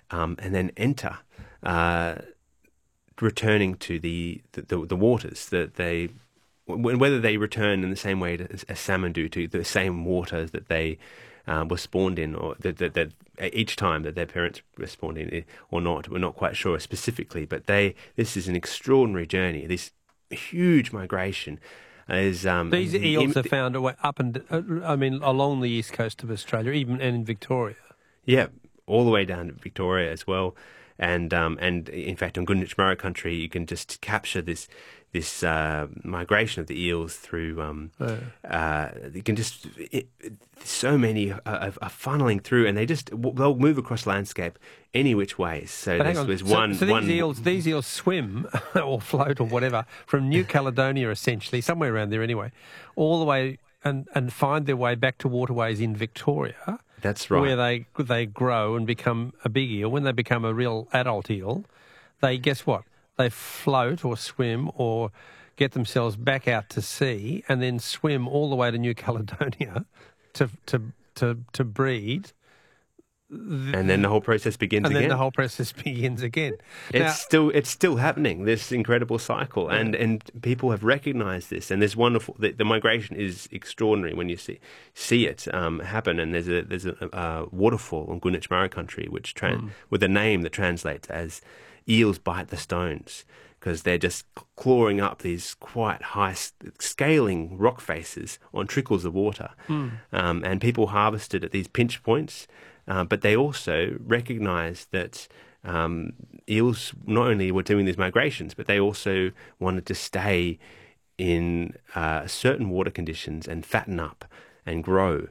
and then enter, returning to the waters that they, whether they return in the same way as salmon do to the same waters that they were spawned in, or that each time that their parents were spawned in, or not. We're not quite sure specifically, but this is an extraordinary journey. This huge migration is these eels are found up and along the east coast of Australia, even and in Victoria. Yeah, all the way down to Victoria as well, and in fact on Gunditjmara country you can just capture this migration of the eels through. You can just so many are funneling through, and they'll move across landscape any which way. So there's one. These eels swim or float or whatever from New Caledonia, essentially somewhere around there anyway, all the way and find their way back to waterways in Victoria. That's right. Where they grow and become a big eel. When they become a real adult eel, guess what? They float or swim or get themselves back out to sea and then swim all the way to New Caledonia to breed. And then the whole process begins again. And then the whole process begins again. It's still happening, this incredible cycle. Yeah. And people have recognised this. And there's wonderful. The migration is extraordinary when you see it happen. And there's a waterfall on Gunditjmara country with a name that translates as eels bite the stones, because they're just clawing up these quite high scaling rock faces on trickles of water. And people harvested at these pinch points. But they also recognised that eels not only were doing these migrations, but they also wanted to stay in certain water conditions and fatten up and grow.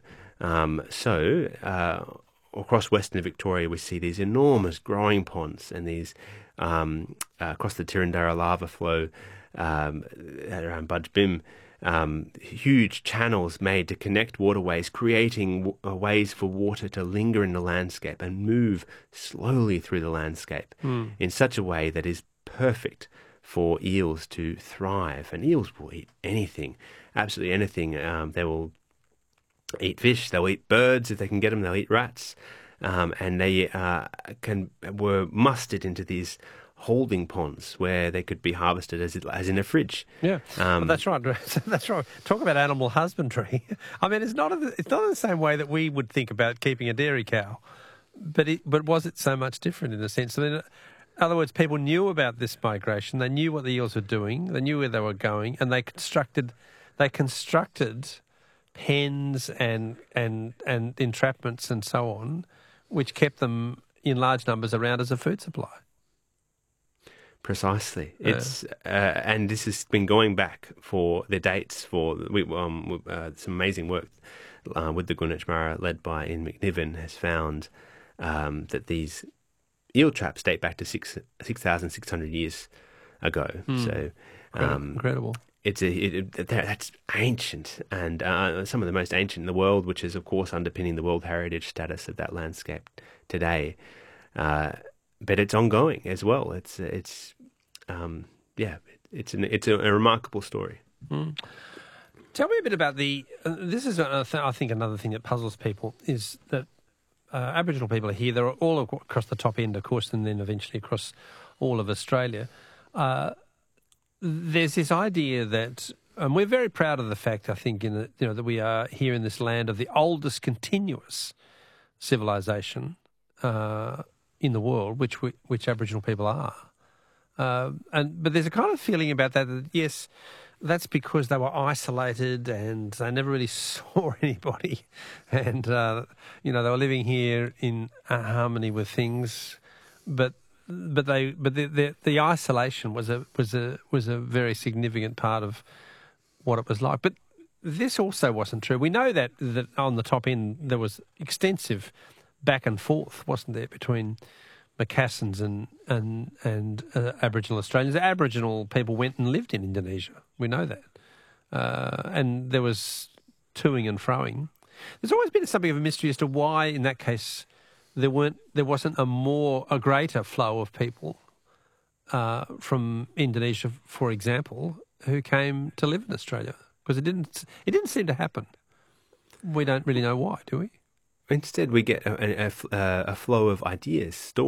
So across Western Victoria, we see these enormous growing ponds and these across the Tirrandara lava flow around Budge Bim. Huge channels made to connect waterways, creating ways for water to linger in the landscape and move slowly through the landscape in such a way that is perfect for eels to thrive. And eels will eat anything, absolutely anything. They will eat fish, they'll eat birds if they can get them, they'll eat rats. And they were mustered into these holding ponds where they could be harvested as in a fridge. Yeah, that's right. That's right. Talk about animal husbandry. I mean, it's not in the same way that we would think about keeping a dairy cow, but was it so much different in a sense? I mean, in other words, people knew about this migration. They knew what the eels were doing. They knew where they were going, and they constructed pens and entrapments and so on, which kept them in large numbers around as a food supply. Precisely. It's and this has been going back for the dates for some amazing work with the Gunditjmara led by Ian McNiven has found that these eel traps date back to 6,600 years ago. So incredible. That's ancient, and some of the most ancient in the world, which is of course underpinning the World Heritage status of that landscape today. But it's ongoing as well. It's a remarkable story. Tell me a bit about this is I think another thing that puzzles people is that Aboriginal people are here. They're all across the top end, of course, and then eventually across all of Australia. There's this idea that, and we're very proud of the fact, I think, that we are here in this land of the oldest continuous civilization in the world, which Aboriginal people are. But there's a kind of feeling about that yes, that's because they were isolated and they never really saw anybody, and they were living here in harmony with things, but the isolation was a very significant part of what it was like. But this also wasn't true. We know that on the top end there was extensive back and forth, wasn't there, between Macassans and Aboriginal Australians. Aboriginal people went and lived in Indonesia. We know that. And there was toing and froing. There's always been something of a mystery as to why, in that case, there wasn't a greater flow of people from Indonesia, for example, who came to live in Australia, because it didn't seem to happen. We don't really know why, do we? Instead, we get a flow of ideas, stories.